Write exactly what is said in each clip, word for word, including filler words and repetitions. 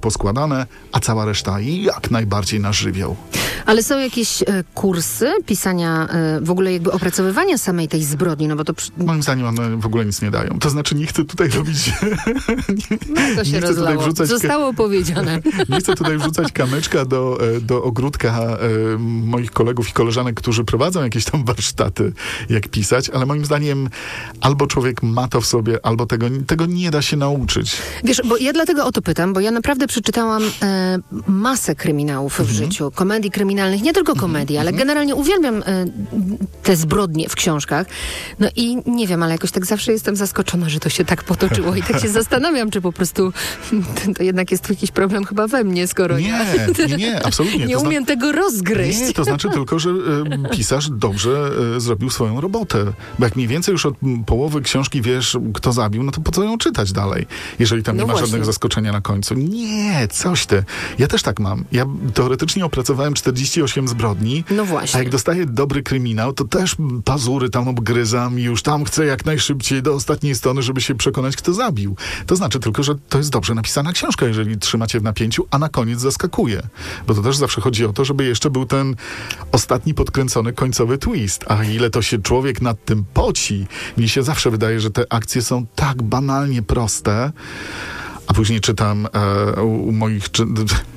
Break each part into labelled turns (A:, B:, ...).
A: poskładane, a cała reszta jak najbardziej na żywioł.
B: Ale są jakieś e, kursy pisania, e, w ogóle jakby opracowywania samej tej zbrodni, no bo to... Przy...
A: Moim zdaniem one w ogóle nic nie dają. To znaczy nie chcę tutaj robić... nie,
B: no to się
A: nie chcę tutaj wrzucać,
B: zostało powiedziane.
A: Nie chcę tutaj wrzucać kamyczka do, do ogródka e, moich kolegów i koleżanek, którzy prowadzą jakieś tam warsztaty, jak pisać, ale moim zdaniem albo człowiek ma to w sobie, albo tego, tego nie da się nauczyć.
B: Wiesz, bo ja dlatego o to pytam, bo ja naprawdę przeczytałam e, masę kryminałów w mm-hmm. życiu, komedii kryminalnych, nie tylko komedii, mm-hmm. ale generalnie uwielbiam e, te zbrodnie w książkach. No i nie wiem, ale jakoś tak zawsze jestem zaskoczona, że to się tak potoczyło i tak się zastanawiam, czy po prostu to jednak jest jakiś problem chyba we mnie, skoro
A: nie,
B: ja
A: nie, nie, absolutnie.
B: nie
A: to
B: umiem
A: zna...
B: tego rozgryźć.
A: Nie, to znaczy tylko, że e, pisarz dobrze e, zrobił swoją robotę. Bo jak mniej więcej już od połowy książki wiesz, kto zabił, no to po co ją czytać dalej, jeżeli tam
B: no
A: nie ma
B: właśnie.
A: żadnego zaskoczenia na końcu. Nie, coś ty. Ja też tak mam. Ja teoretycznie opracowałem czterdzieści osiem zbrodni,
B: no właśnie.
A: A jak dostaję dobry kryminał, to też pazury tam obgryzam i już tam chcę jak najszybciej do ostatniej strony, żeby się przekonać, kto zabił. To znaczy tylko, że to jest dobrze napisana książka, jeżeli trzymacie w napięciu, a na koniec zaskakuje. Bo to też zawsze chodzi o to, żeby jeszcze był ten ostatni podkręcony końcowy twist. A ile to się człowiek nad tym poci, mi się zawsze wydaje, że te akcje są tak banalnie proste, a później czytam e, u, u moich... Czy,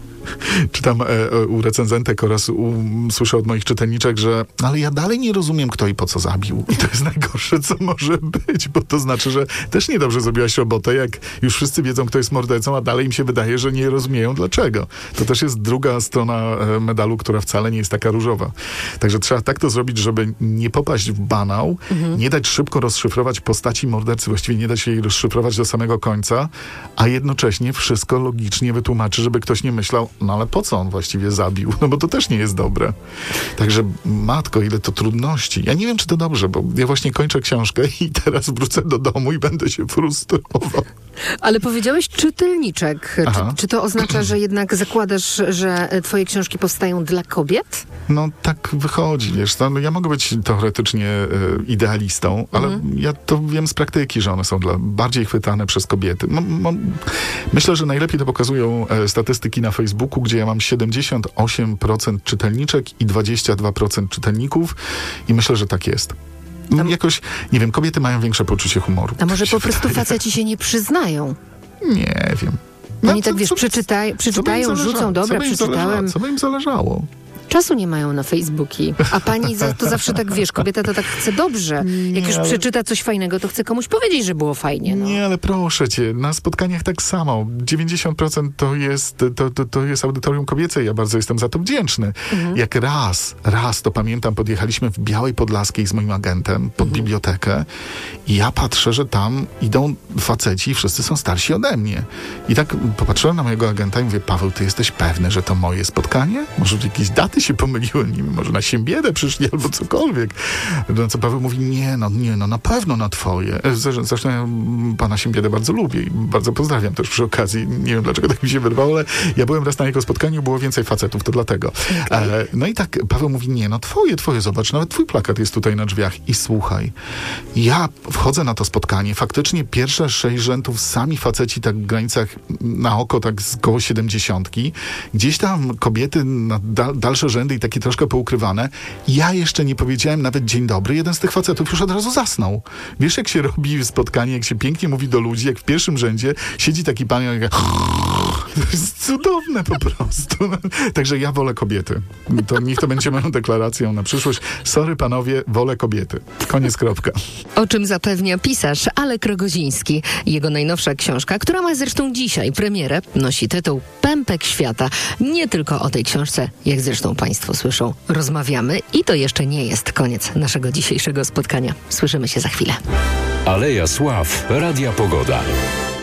A: czytam e, u recenzentek oraz u, słyszę od moich czytelniczek, że ale ja dalej nie rozumiem, kto i po co zabił. I to jest najgorsze, co może być, bo to znaczy, że też niedobrze zrobiłaś robotę, jak już wszyscy wiedzą, kto jest mordercą, a dalej im się wydaje, że nie rozumieją dlaczego. To też jest druga strona medalu, która wcale nie jest taka różowa. Także trzeba tak to zrobić, żeby nie popaść w banał, mhm. nie dać szybko rozszyfrować postaci mordercy, właściwie nie da się jej rozszyfrować do samego końca, a jednocześnie wszystko logicznie wytłumaczy, żeby ktoś nie myślał, no ale po co on właściwie zabił? No bo to też nie jest dobre. Także matko, ile to trudności. Ja nie wiem, czy to dobrze, bo ja właśnie kończę książkę i teraz wrócę do domu i będę się frustrował.
B: Ale powiedziałeś czytelniczek. Czy, czy to oznacza, że jednak zakładasz, że twoje książki powstają dla kobiet?
A: No tak wychodzi, wiesz. No, ja mogę być teoretycznie e, idealistą, ale mhm. ja to wiem z praktyki, że one są dla, bardziej chwytane przez kobiety. No, no, myślę, że najlepiej to pokazują e, statystyki na Facebooku, gdzie ja mam siedemdziesiąt osiem procent czytelniczek i dwadzieścia dwa procent czytelników i myślę, że tak jest. Tam... Jakoś, nie wiem, kobiety mają większe poczucie humoru.
B: A może po prostu wydaje. Faceci się nie przyznają?
A: Nie wiem.
B: No, Oni co, tak, wiesz, co, przeczytaj, przeczytają, rzucą, dobra, co przeczytałem.
A: Co by im zależało?
B: Czasu nie mają na Facebooki. A pani za, to zawsze tak, wiesz, kobieta to tak chce dobrze. Nie, Jak już ale... przeczyta coś fajnego, to chce komuś powiedzieć, że było fajnie. No.
A: Nie, ale proszę cię, na spotkaniach tak samo. dziewięćdziesiąt procent to jest, to, to, to jest audytorium kobiece. Ja bardzo jestem za to wdzięczny. Mhm. Jak raz, raz, to pamiętam, podjechaliśmy w Białej Podlaskiej z moim agentem pod mhm. bibliotekę i ja patrzę, że tam idą faceci i wszyscy są starsi ode mnie. I tak popatrzyłem na mojego agenta i mówię, Paweł, ty jesteś pewny, że to moje spotkanie? Może jakieś daty się pomyliłem, nie wiem, może na Siembiedę przyszli albo cokolwiek. No co Paweł mówi, nie no, nie no, na pewno na twoje. Zresztą ja pana Siembiedę bardzo lubię i bardzo pozdrawiam też przy okazji. Nie wiem, dlaczego tak mi się wyrwało, ale ja byłem raz na jego spotkaniu, było więcej facetów, to dlatego. Okay. E, no i tak Paweł mówi, nie no, twoje, twoje, zobacz, nawet twój plakat jest tutaj na drzwiach. I słuchaj, ja wchodzę na to spotkanie, faktycznie pierwsze sześć rzędów sami faceci tak w granicach na oko, tak z koło siedemdziesiątki. Gdzieś tam kobiety na da, dalsze rzędy i takie troszkę poukrywane. Ja jeszcze nie powiedziałem nawet dzień dobry. Jeden z tych facetów już od razu zasnął. Wiesz, jak się robi spotkanie, jak się pięknie mówi do ludzi, jak w pierwszym rzędzie siedzi taki pan i jak... To jest cudowne po prostu. Także ja wolę kobiety. To niech to będzie moją deklaracją na przyszłość. Sorry panowie, wolę kobiety. Koniec, kropka.
B: O czym zapewnia pisarz Alek Rogoziński. Jego najnowsza książka, która ma zresztą dzisiaj premierę, nosi tytuł Pępek Świata. Nie tylko o tej książce, jak zresztą państwo słyszą, rozmawiamy i to jeszcze nie jest koniec naszego dzisiejszego spotkania. Słyszymy się za chwilę.
C: Aleja Sław, Radia Pogoda.